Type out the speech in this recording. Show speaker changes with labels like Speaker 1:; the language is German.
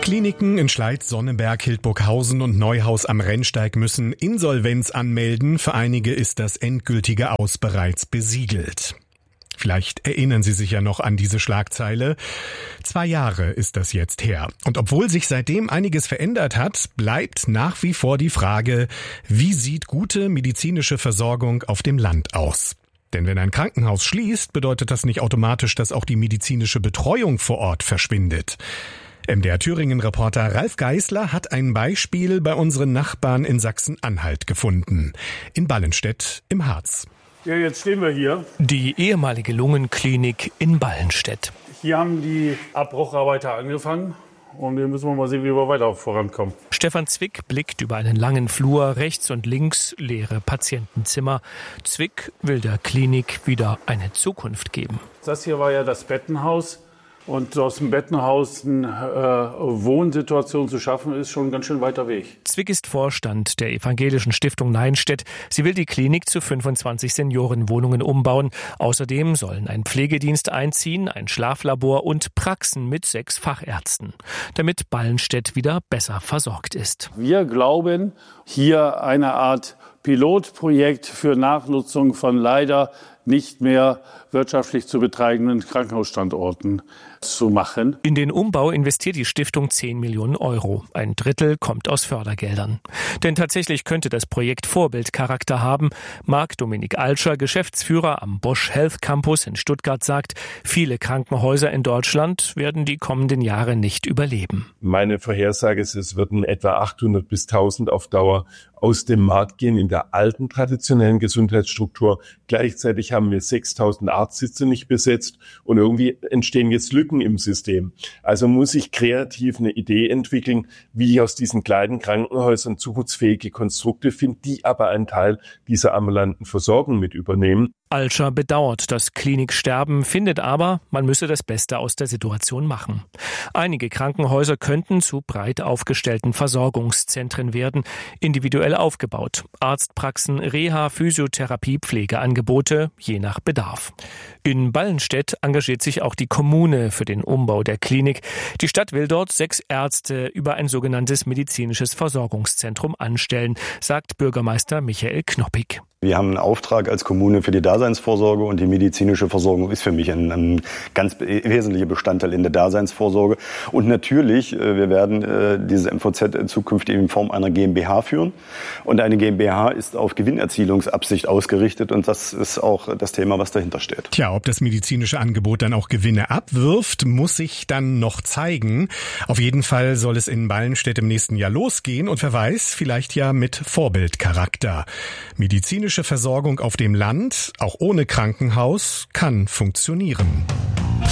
Speaker 1: Kliniken in Schleiz, Sonneberg, Hildburghausen und Neuhaus am Rennsteig müssen Insolvenz anmelden. Für einige ist das endgültige Aus bereits besiegelt. Vielleicht erinnern Sie sich ja noch an diese Schlagzeile. 2 Jahre ist das jetzt her. Und obwohl sich seitdem einiges verändert hat, bleibt nach wie vor die Frage, wie sieht gute medizinische Versorgung auf dem Land aus? Denn wenn ein Krankenhaus schließt, bedeutet das nicht automatisch, dass auch die medizinische Betreuung vor Ort verschwindet. MDR Thüringen-Reporter Ralf Geißler hat ein Beispiel bei unseren Nachbarn in Sachsen-Anhalt gefunden. In Ballenstedt im Harz.
Speaker 2: Ja, jetzt stehen wir hier.
Speaker 3: Die ehemalige Lungenklinik in Ballenstedt.
Speaker 2: Hier haben die Abbrucharbeiter angefangen und hier müssen wir mal sehen, wie wir weiter vorankommen.
Speaker 3: Stefan Zwick blickt über einen langen Flur, rechts und links leere Patientenzimmer. Zwick will der Klinik wieder eine Zukunft geben.
Speaker 2: Das hier war ja das Bettenhaus. Und aus dem Bettenhaus eine Wohnsituation zu schaffen, ist schon ein ganz schön weiter Weg.
Speaker 3: Zwick ist Vorstand der evangelischen Stiftung Neinstedt. Sie will die Klinik zu 25 Seniorenwohnungen umbauen. Außerdem sollen ein Pflegedienst einziehen, ein Schlaflabor und Praxen mit 6 Fachärzten, damit Ballenstedt wieder besser versorgt ist.
Speaker 2: Wir glauben, hier eine Art Pilotprojekt für Nachnutzung von leider nicht mehr wirtschaftlich zu betreibenden Krankenhausstandorten zu machen.
Speaker 3: In den Umbau investiert die Stiftung 10 Millionen Euro. Ein Drittel kommt aus Fördergeldern. Denn tatsächlich könnte das Projekt Vorbildcharakter haben. Marc-Dominik Alscher, Geschäftsführer am Bosch Health Campus in Stuttgart, sagt, viele Krankenhäuser in Deutschland werden die kommenden Jahre nicht überleben.
Speaker 4: Meine Vorhersage ist, es würden etwa 800 bis 1000 auf Dauer aus dem Markt gehen in der alten traditionellen Gesundheitsstruktur. Gleichzeitig haben wir 6000 Arztsitze nicht besetzt und irgendwie entstehen jetzt Lücken im System. Also muss ich kreativ eine Idee entwickeln, wie ich aus diesen kleinen Krankenhäusern zukunftsfähige Konstrukte finde, die aber einen Teil dieser ambulanten Versorgung mit übernehmen.
Speaker 3: Alscher bedauert das Kliniksterben, findet aber, man müsse das Beste aus der Situation machen. Einige Krankenhäuser könnten zu breit aufgestellten Versorgungszentren werden, individuell aufgebaut. Arztpraxen, Reha, Physiotherapie, Pflegeangebote, je nach Bedarf. In Ballenstedt engagiert sich auch die Kommune für den Umbau der Klinik. Die Stadt will dort 6 Ärzte über ein sogenanntes medizinisches Versorgungszentrum anstellen, sagt Bürgermeister Michael Knoppig.
Speaker 5: Wir haben einen Auftrag als Kommune für die Daseinsvorsorge und die medizinische Versorgung ist für mich ein ganz wesentlicher Bestandteil in der Daseinsvorsorge. Und natürlich, wir werden dieses MVZ zukünftig in Form einer GmbH führen. Und eine GmbH ist auf Gewinnerzielungsabsicht ausgerichtet und das ist auch das Thema, was dahinter steht.
Speaker 1: Tja, ob das medizinische Angebot dann auch Gewinne abwirft, muss sich dann noch zeigen. Auf jeden Fall soll es in Ballenstedt im nächsten Jahr losgehen und wer weiß, vielleicht ja mit Vorbildcharakter. Medizinische Versorgung auf dem Land, auch ohne Krankenhaus, kann funktionieren.